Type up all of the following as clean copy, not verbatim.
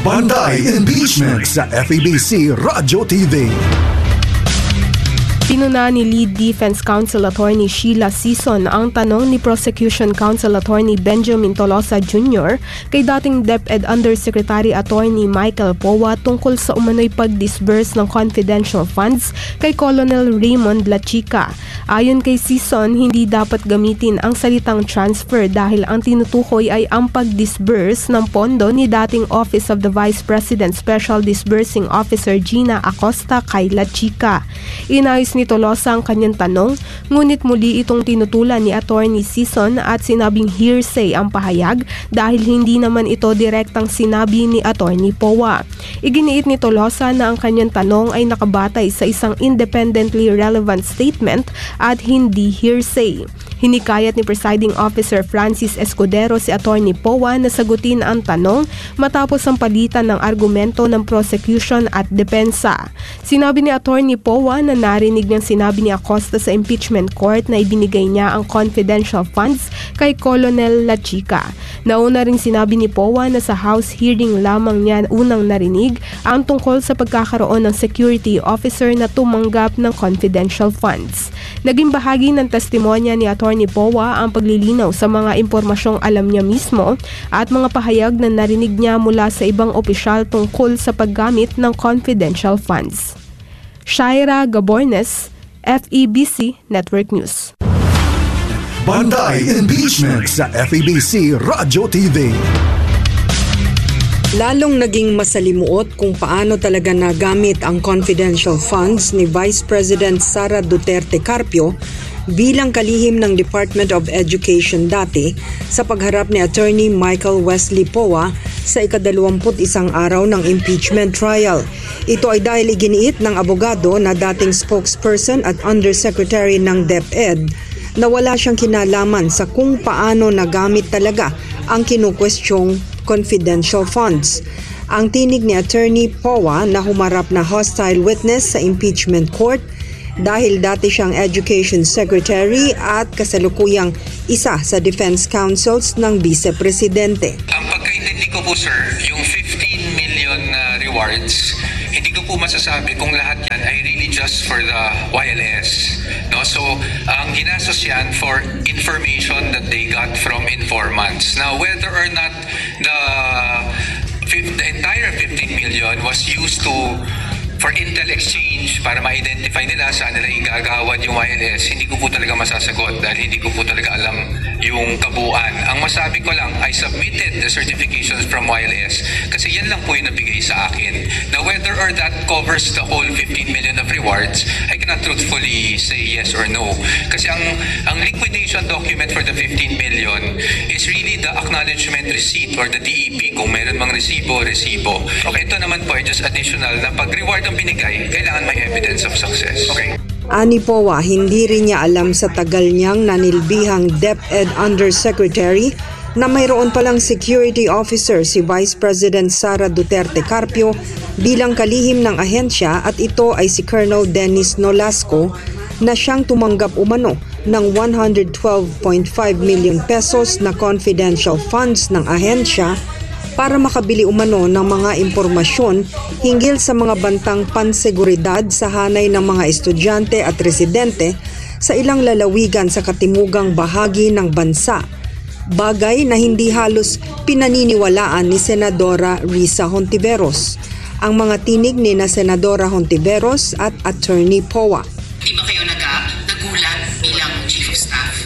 Bantay Impeachment sa FEBC Radyo TV. Pinuna ni Lead Defense Counsel Attorney Sheila Sison ang tanong ni Prosecution Counsel Attorney Benjamin Tolosa Jr. kay dating DepEd Undersecretary Attorney Michael Powa tungkol sa umano'y pag-disburse ng confidential funds kay Colonel Raymond Lachica. Ayon kay Sison, hindi dapat gamitin ang salitang transfer dahil ang tinutukoy ay ang pag-disburse ng pondo ni dating Office of the Vice President Special Disbursing Officer Gina Acosta kay Lachica. Inayos ni Tolosa ang kanyang tanong, ngunit muli itong tinutulan ni Attorney Sison at sinabing hearsay ang pahayag dahil hindi naman ito direktang sinabi ni Attorney Powa. Iginiit ni Tolosa na ang kanyang tanong ay nakabatay sa isang independently relevant statement at hindi hearsay. Hinikayat ni Presiding Officer Francis Escudero si Attorney Powa na sagutin ang tanong matapos ang palitan ng argumento ng prosecution at depensa. Sinabi ni Attorney Powa na narinig niyang sinabi ni Acosta sa impeachment court na ibinigay niya ang confidential funds kay Colonel Lachica. Nauna ring sinabi ni Powa na sa House hearing lamang niya unang narinig ang tungkol sa pagkakaroon ng security officer na tumanggap ng confidential funds. Naging bahagi ng testimonya ni Attorney Powa ang paglilinaw sa mga impormasyong alam niya mismo at mga pahayag na narinig niya mula sa ibang opisyal tungkol sa paggamit ng confidential funds. Shaira Gabornes, FEBC Network News. Bantay Impeachment sa FEBC Radyo TV. Lalong naging masalimuot kung paano talaga nagamit ang confidential funds ni Vice President Sara Duterte Carpio bilang kalihim ng Department of Education dati sa pagharap ni Attorney Michael Wesley Powa sa ika-21 araw ng impeachment trial. Ito ay dahil iginiit ng abogado na dating spokesperson at undersecretary ng DepEd na wala siyang kinalaman sa kung paano nagamit talaga ang kinukwestyong confidential funds. Ang tinig ni Attorney Powa na humarap na hostile witness sa impeachment court dahil dati siyang Education Secretary at kasalukuyang isa sa defense counsels ng Vice Presidente. Ang pagkaintindi ko po sir, yung 15 million rewards, hindi ko po masasabi kung lahat yan ay really just for the YLS. No? So, ang ginastos yan for information that they got from informants. Now, whether or not the entire 15 million was used for intel exchange para ma-identify nila saan nila igagawad yung YLS, hindi ko po talaga masasagot dahil hindi ko po talaga alam yung kabuuan. Ang masabi ko lang, I submitted the certifications from YLS kasi yan lang po yung nabigay sa akin. Now whether or that covers the whole 15 million of rewards, I cannot truthfully say yes or no. Kasi ang liquidation document for the 15 million is really the acknowledgement receipt or the DEP kung meron mang resibo. Okay, ito naman po ay just additional na pag-reward ang binigay, kailangan may evidence of success. Okay. Ani Powa, hindi rin niya alam sa tagal niyang nanilbihang DepEd Undersecretary na mayroon palang security officer si Vice President Sara Duterte Carpio bilang kalihim ng ahensya at ito ay si Colonel Dennis Nolasco na siyang tumanggap umano ng 112.5 million pesos na confidential funds ng ahensya para makabili umano ng mga impormasyon hinggil sa mga bantang panseguridad sa hanay ng mga estudyante at residente sa ilang lalawigan sa katimugang bahagi ng bansa. Bagay na hindi halos pinaniniwalaan ni Senadora Risa Hontiveros. Ang mga tinig ni na Senadora Hontiveros at Attorney Powa. Di ba kayo nagulat bilang Chief of Staff?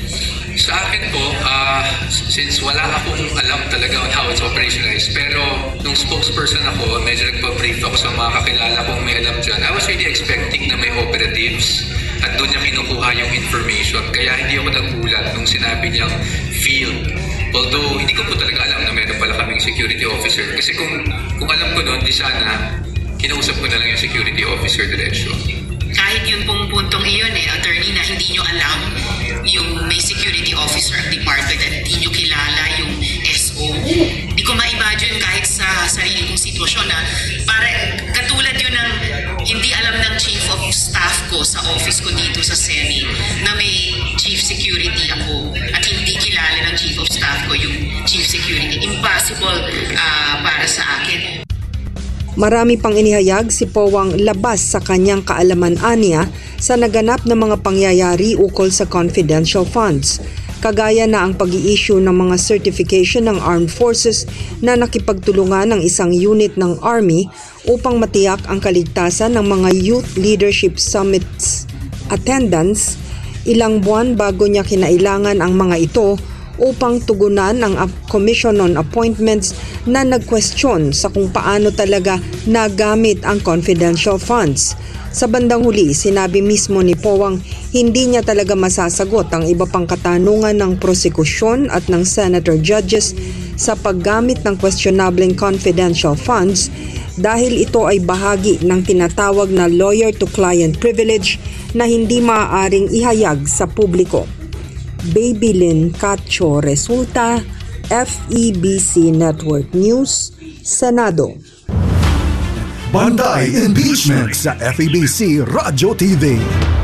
Sa akin po, since wala akong alam talaga on how it's operationalized, pero nung spokesperson ako, medyo nagpa-brief ako sa mga kakilala kong may alam dyan, I was really expecting na may operatives at doon niya kinukuha yung information. Kaya hindi ako nagulat nung sinabi niyang field. Although, hindi ko po talaga alam na meron pala kaming security officer. Kasi kung alam ko noon, di sana, kinausap ko na lang yung security officer diretso. Kahit yung pong puntong iyon attorney, na hindi nyo alam yung may security officer at department at hindi nyo kilala yung SO. Hindi ko ma-imagine kahit sa sarili kong sitwasyon na para katulad yun ng hindi alam ng chief of staff ko sa office ko dito sa SEMI na may chief security ako at hindi kilala ng chief of staff ko yung chief security. Impossible para sa akin. Marami pang inihayag si Powang labas sa kanyang kaalaman aniya sa naganap na mga pangyayari ukol sa confidential funds, kagaya na ang pag-i-issue ng mga certification ng armed forces na nakipagtulungan ng isang unit ng Army upang matiyak ang kaligtasan ng mga Youth Leadership Summits attendance ilang buwan bago niya kinailangan ang mga ito upang tugunan ang Commission on Appointments na nag-question sa kung paano talaga nagamit ang confidential funds. Sa bandang huli, sinabi mismo ni Powang hindi niya talaga masasagot ang iba pang katanungan ng prosekusyon at ng senator judges sa paggamit ng questionableng confidential funds dahil ito ay bahagi ng tinatawag na lawyer-to-client privilege na hindi maaaring ihayag sa publiko. Babylin Cacho Resulta, FEBC Network News, Senado. Bantay Impeachment sa FEBC Radyo TV.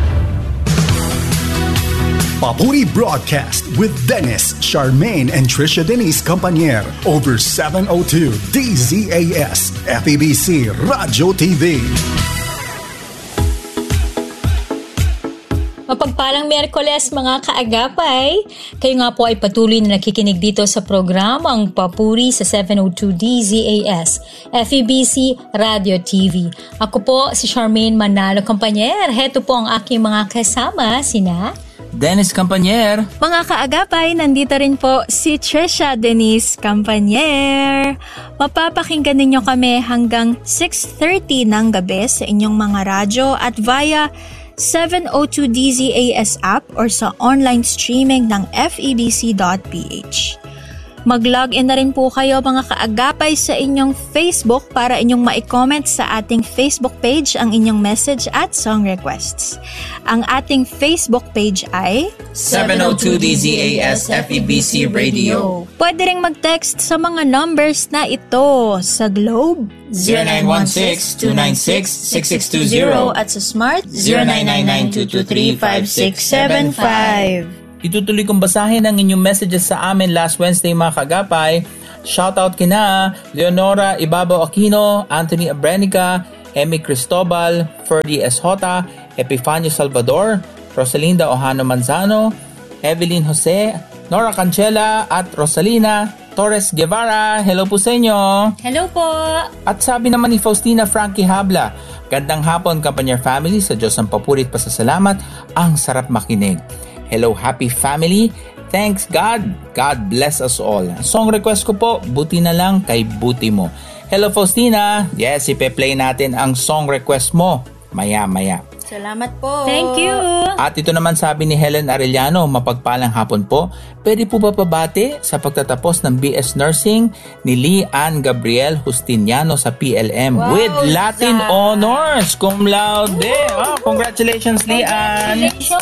Papuri Broadcast with Dennis, Charmaine, and Trisha Denise Campanier over 702 DZAS, FEBC Radyo TV. Mapagpalang Miyerkules mga kaagapay. Kayo nga po ay patuloy na nakikinig dito sa programang Papuri sa 702 DZAS, FEBC Radio TV. Ako po si Charmaine Manalo Campanier. Heto po ang aking mga kasama, sina Dennis Campanier. Mga kaagapay, nandito rin po si Trisha Denise Campanier. Mapapakinggan ninyo kami hanggang 6:30 ng gabi sa inyong mga radyo at via 702 DZAS app or sa online streaming ng febc.ph. Mag-login na rin po kayo mga kaagapay sa inyong Facebook para inyong ma-comment sa ating Facebook page ang inyong message at song requests. Ang ating Facebook page ay 702 DZAS FEBC Radio. Pwede ring mag-text sa mga numbers na ito sa Globe 0916-296-6620 at sa Smart 0999-223-5675. Itutuloy kong basahin ang inyong messages sa amin last Wednesday mga kagapay. Shoutout kina Leonora Ibabaw Aquino, Anthony Abrenica, Emmy Cristobal, Ferdy Esjota, Epifanio Salvador, Rosalinda Ohano Manzano, Evelyn Jose, Nora Cancela at Rosalina Torres Guevara. Hello po sa inyo. Hello po. At sabi naman ni Faustina Frankie Habla, gandang hapon Campanier family, sa Diyos ang papuri at pasasalamat, ang sarap makinig. Hello happy family, thanks God, God bless us all. Song request ko po, Buti na lang kay Buti mo. Hello Faustina, yes, ipe-play natin ang song request mo maya-maya. Salamat po. Thank you. At ito naman sabi ni Helen Arellano, mapagpalang hapon po. Pwede po ba pabati sa pagtatapos ng BS Nursing ni Lee Ann Gabriel Justiniano sa PLM with Latin Honors cum laude. Oh, congratulations Lee Ann.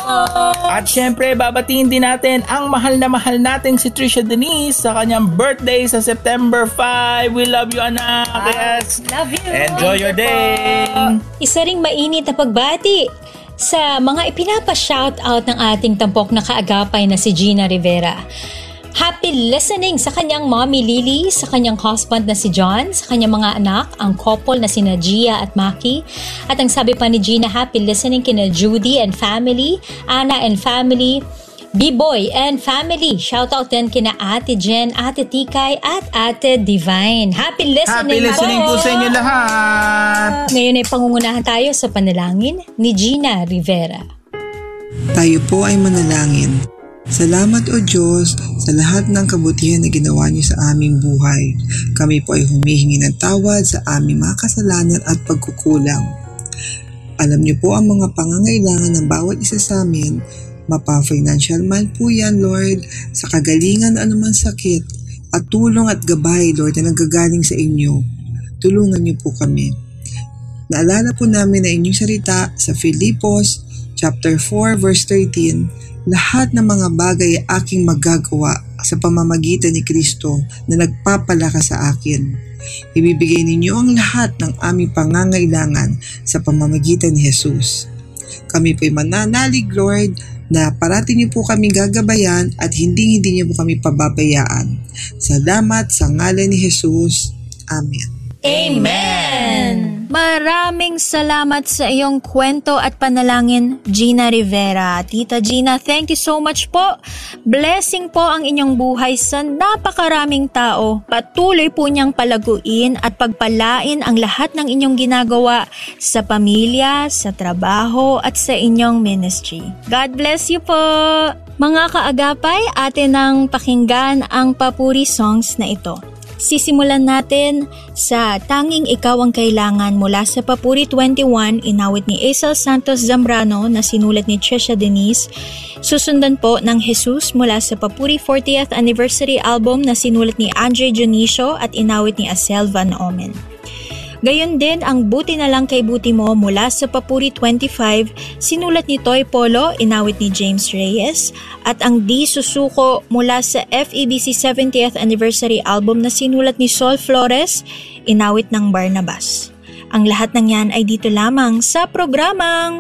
At syempre babatiin din natin ang mahal nating si Trisha Denise sa kanyang birthday sa September 5. We love you anak. Yes. Love you. Enjoy your day. Isa ring mainit na pagbati sa mga ipinapa-shoutout ng ating tampok na kaagapay na si Gina Rivera. Happy listening sa kanyang mommy Lily, sa kanyang husband na si John, sa kanyang mga anak, ang couple na sina Gia at Maki. At ang sabi pa ni Gina, happy listening kina Judy and family, Anna and family, B-Boy and family. Shoutout din kina Ate Jen, Ate Tikay at Ate Divine. Happy listening, po sa inyo lahat. Ngayon ay pangungunahan tayo sa panalangin ni Gina Rivera. Tayo po ay manalangin. Salamat o Diyos sa lahat ng kabutihan na ginawa niyo sa aming buhay. Kami po ay humihingi ng tawad sa aming mga kasalanan at pagkukulang. Alam niyo po ang mga pangangailangan ng bawat isa sa amin. Mapa-financial man po yan, Lord, sa kagalingan ng anumang sakit at tulong at gabay, Lord, na nanggagaling sa inyo. Tulungan niyo po kami. Naalala po namin na inyong salita sa Filipos chapter 4 verse 13, lahat ng mga bagay ay aking magagawa sa pamamagitan ni Kristo na nagpapalakas sa akin. Ibibigay ninyo ang lahat ng aming pangangailangan sa pamamagitan ni Jesus. Kami po'y mananalig, Lord, na parati niyo po kami gagabayan at hindi niyo po kami pababayaan. Salamat sa ngalan ni Jesus. Amen. Amen! Maraming salamat sa iyong kwento at panalangin, Gina Rivera. Tita Gina, thank you so much po. Blessing po ang inyong buhay sa napakaraming tao. Patuloy po niyang palaguin at pagpalain ang lahat ng inyong ginagawa sa pamilya, sa trabaho at sa inyong ministry. God bless you po! Mga kaagapay, atin nang pakinggan ang papuri songs na ito. Sisimulan natin sa Tanging Ikaw Ang Kailangan mula sa Papuri 21, inawit ni Aisel Santos Zambrano na sinulat ni Trisha Denise. Susundan po ng Jesus mula sa Papuri 40th Anniversary Album na sinulat ni Andre Dionisio at inawit ni Asel Van Omen. Gayon din ang Buti Na Lang Kay Buti Mo mula sa Papuri 25, sinulat ni Toy Polo, inawit ni James Reyes, at ang Di Susuko mula sa FEBC 70th Anniversary Album na sinulat ni Sol Flores, inawit ng Barnabas. Ang lahat ng yan ay dito lamang sa programang